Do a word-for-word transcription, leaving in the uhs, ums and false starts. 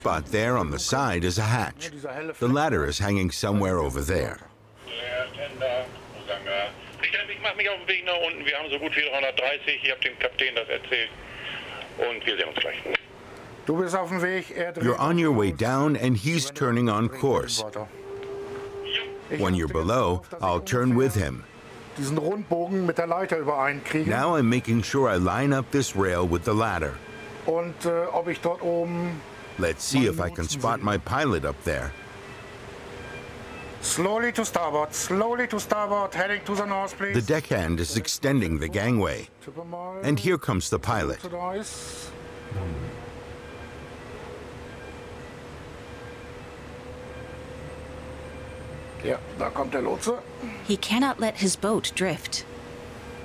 But there on the side is a hatch. The ladder is hanging somewhere over there. Ich mache mich auf den Weg nach unten. Wir haben so gut wie dreihundertdreißig. Ich habe dem Kapitän das erzählt. Und wir sehen uns gleich. Du bist auf dem Weg, er dreht. You're on your way down and he's turning on course. When you're below, I'll turn with him. Diesen Rundbogen mit der Leiter übereinkriegen. Now I'm making sure I line up this rail with the ladder. Und äh, ob ich dort oben. Let's see if I can spot my pilot up there. Slowly to starboard, slowly to starboard, heading to the north, please. The deckhand is extending the gangway. And here comes the pilot. Ja, da kommt der Lotse. He cannot let his boat drift.